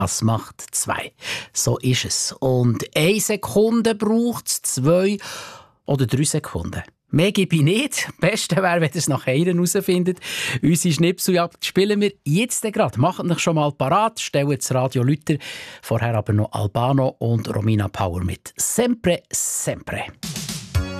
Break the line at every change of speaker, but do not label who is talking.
Das macht 2. So ist es. Und 1 Sekunde braucht es, 2 oder 3 Sekunden. Mehr gebe ich nicht. Das Beste wäre, wenn ihr es nach einer herausfindet. Unsere Schnipseljagd spielen wir jetzt gerade. Macht euch schon mal parat, stellt das Radio Lütter. Vorher aber noch Albano und Romina Power mit «Sempre, sempre».